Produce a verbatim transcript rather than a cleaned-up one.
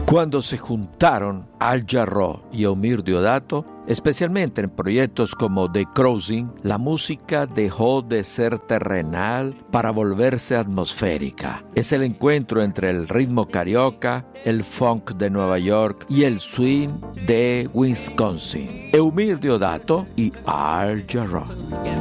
Cuando se juntaron Al Jarreau y Eumir Deodato, especialmente en proyectos como The Crossing, la música dejó de ser terrenal para volverse atmosférica. Es el encuentro entre el ritmo carioca, el funk de Nueva York y el swing de Wisconsin. Eumir Deodato y Al Jarreau.